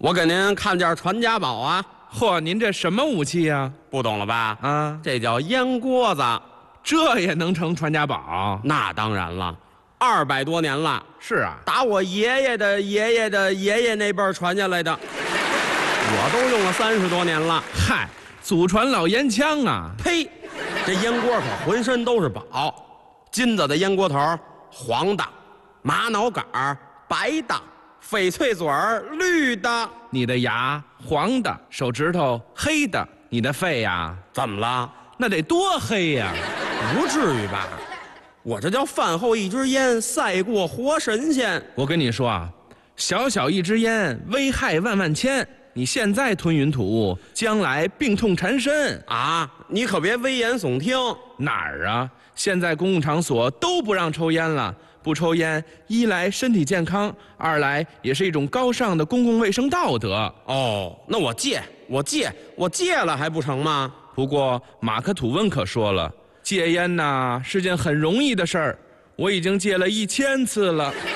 我给您看件传家宝啊， 嚯，您这什么武器呀？ 不懂了吧？ 啊， 这叫烟锅子。 这也能成传家宝？ 那当然了，200多年了， 是啊， 打我爷爷的爷爷的爷爷那辈儿传下来的，我都用了30多年了。 嗨，祖传老烟枪啊！ 呸！这烟锅可浑身都是宝，金子的烟锅头，黄的；玛瑙杆儿，白的；翡翠嘴儿，绿的。 你的牙黄的，手指头黑的，你的肺呀， 怎么了？ 那得多黑呀！ 不至于吧？我这叫饭后一支烟，赛过活神仙。 我跟你说啊，小小一支烟，危害万万千。你现在吞云吐雾，将来病痛缠身啊！你可别危言耸听。 哪儿啊？现在公共场所都不让抽烟了。不抽烟，一来身体健康，二来也是一种高尚的公共卫生道德。 哦，那我戒了还不成吗？ 不过马克吐温可说了，戒烟呐是件很容易的事儿，我已经戒了1000次了。